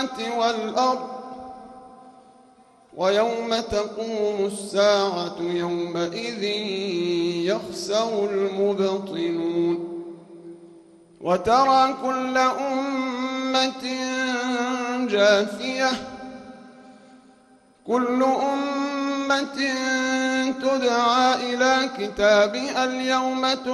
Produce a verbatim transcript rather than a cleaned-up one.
والأرض ويوم تقوم الساعة يومئذ يخسر المبطلون وترى كل أمة جاثية كل أمة تدعى إلى كتابها اليوم